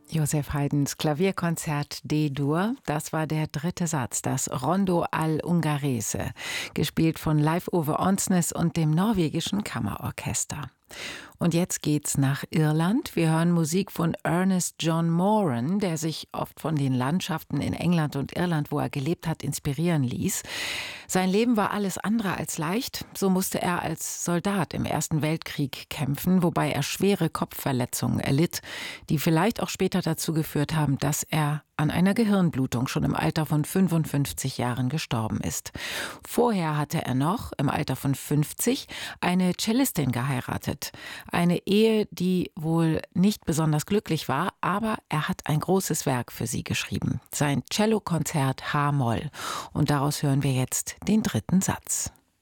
Joseph Haydns Klavierkonzert D-Dur, das war der dritte Satz, das Rondo al Ungherese, gespielt von Leif Ove Ansnes und dem norwegischen Kammerorchester. Und jetzt geht's nach Irland. Wir hören Musik von Ernest John Moran, der sich oft von den Landschaften in England und Irland, wo er gelebt hat, inspirieren ließ. Sein Leben war alles andere als leicht. So musste er als Soldat im Ersten Weltkrieg kämpfen, wobei er schwere Kopfverletzungen erlitt, die vielleicht auch später dazu geführt haben, dass er an einer Gehirnblutung schon im Alter von 55 Jahren gestorben ist. Vorher hatte er noch, im Alter von 50, eine Cellistin geheiratet. Eine Ehe, die wohl nicht besonders glücklich war, aber er hat ein großes Werk für sie geschrieben. Sein Cellokonzert H-Moll. Und daraus hören wir jetzt den dritten Satz.